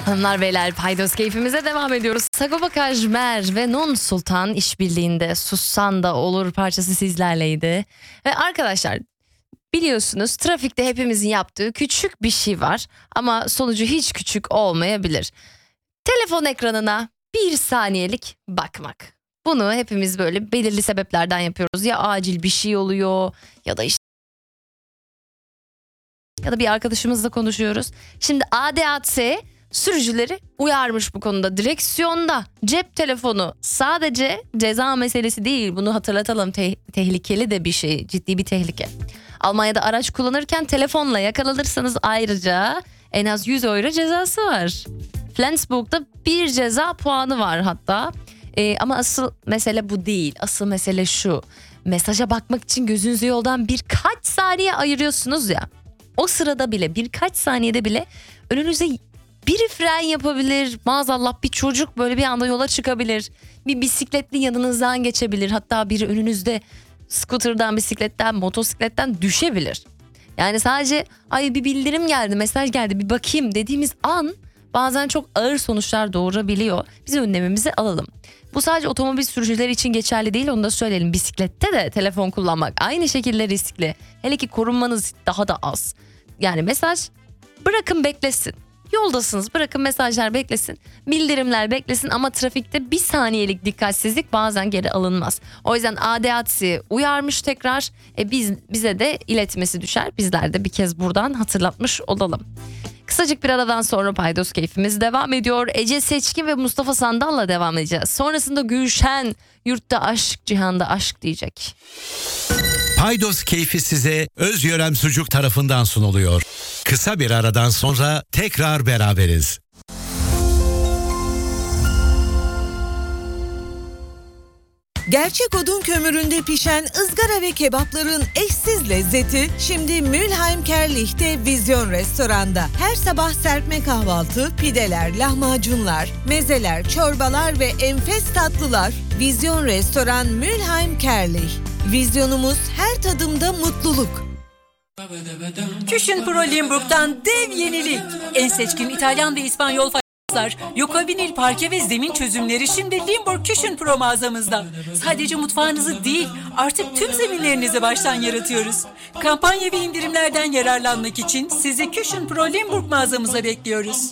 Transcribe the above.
Hanımlar beyler, paydos keyfimize devam ediyoruz. Sagopa Kajmer ve Non Sultan işbirliğinde Sussan da Olur parçası sizlerleydi. Ve arkadaşlar, biliyorsunuz trafikte hepimizin yaptığı küçük bir şey var ama sonucu hiç küçük olmayabilir. Telefon ekranına bir saniyelik bakmak. Bunu hepimiz böyle belirli sebeplerden yapıyoruz. Ya acil bir şey oluyor ya da işte ya da bir arkadaşımızla konuşuyoruz. Şimdi ADAC sürücüleri uyarmış bu konuda. Direksiyonda cep telefonu sadece ceza meselesi değil. Bunu hatırlatalım. Tehlikeli de bir şey, ciddi bir tehlike. Almanya'da araç kullanırken telefonla yakalanırsanız ayrıca en az 100 euro cezası var. Flensburg'da bir ceza puanı var hatta. Ama asıl mesele bu değil. Asıl mesele şu. Mesaja bakmak için gözünüzü yoldan birkaç saniye ayırıyorsunuz ya. O sırada bile, birkaç saniyede bile önünüze biri fren yapabilir. Maazallah bir çocuk böyle bir anda yola çıkabilir. Bir bisikletli yanınızdan geçebilir. Hatta biri önünüzde scooter'dan, bisikletten, motosikletten düşebilir. Yani sadece ay bir bildirim geldi, mesaj geldi, bir bakayım dediğimiz an bazen çok ağır sonuçlar doğurabiliyor. Biz önlemimizi alalım. Bu sadece otomobil sürücüleri için geçerli değil, onu da söyleyelim. Bisiklette de telefon kullanmak aynı şekilde riskli. Hele ki korunmanız daha da az. Yani mesaj bırakın beklesin. Yoldasınız, bırakın mesajlar beklesin, bildirimler beklesin ama trafikte bir saniyelik dikkatsizlik bazen geri alınmaz. O yüzden ADAC uyarmış tekrar, bize de iletmesi düşer. Bizler de bir kez buradan hatırlatmış olalım. Kısacık bir aradan sonra paydos keyfimiz devam ediyor. Ece Seçkin ve Mustafa Sandal'la devam edeceğiz. Sonrasında Gülşen yurtta aşk, cihanda aşk diyecek. Paydos keyfi size Özyörem Sucuk tarafından sunuluyor. Kısa bir aradan sonra tekrar beraberiz. Gerçek odun kömüründe pişen ızgara ve kebapların eşsiz lezzeti şimdi Mülheim Kerlich'te Vizyon Restoran'da. Her sabah serpme kahvaltı, pideler, lahmacunlar, mezeler, çorbalar ve enfes tatlılar. Vizyon Restoran Mülheim Kerlich. Vizyonumuz her tadımda mutluluk. Küchen Pro Limburg'dan dev yenilik. En seçkin İtalyan ve İspanyol Yuka vinil parke ve zemin çözümleri şimdi Limburg Küchen Pro mağazamızda. Sadece mutfağınızı değil, artık tüm zeminlerinizi baştan yaratıyoruz. Kampanya ve indirimlerden yararlanmak için sizi Küchen Pro Limburg mağazamıza bekliyoruz.